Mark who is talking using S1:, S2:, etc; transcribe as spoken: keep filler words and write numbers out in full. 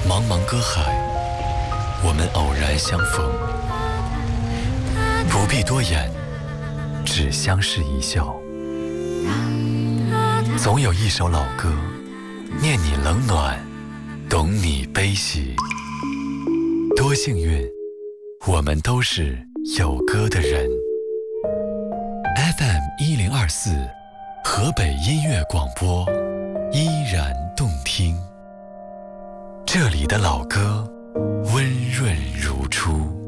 S1: 茫茫歌海，我们偶然相逢，不必多言，只相视一笑。总有一首老歌，念你冷暖，懂你悲喜。多幸运，我们都是有歌的人。F M 一零二四，河北音乐广播，依然动听。这里的老歌温润如初。